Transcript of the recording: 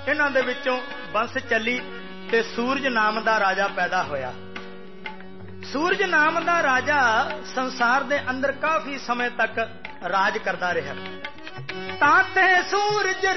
इन्हां दे विचों वंश चली ते सूरज नाम दा राजा पैदा होया। सूरज नाम दा राजा संसार दे अंदर काफी समय तक राज करदा रहा। तां ते सूरज